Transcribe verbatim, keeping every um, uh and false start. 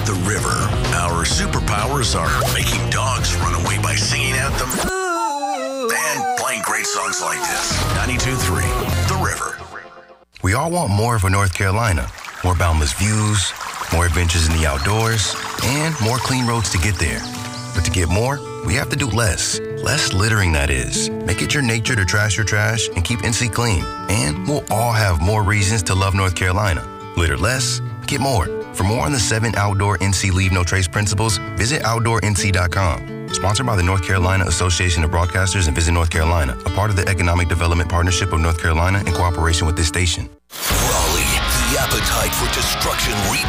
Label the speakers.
Speaker 1: the river. Our superpowers are making dogs run away by singing at them and playing great songs like this. ninety-two point three, The River.
Speaker 2: We all want more of a North Carolina. More boundless views, more adventures in the outdoors, and more clean roads to get there. But to get more, we have to do less. Less littering, that is. Make it your nature to trash your trash and keep N C clean. And we'll all have more reasons to love North Carolina. Litter less, get more. For more on the seven outdoor N C Leave No Trace principles, visit outdoor N C dot com. Sponsored by the North Carolina Association of Broadcasters and Visit North Carolina, a part of the Economic Development Partnership of North Carolina in cooperation with this station.
Speaker 1: Raleigh, the appetite for destruction reaps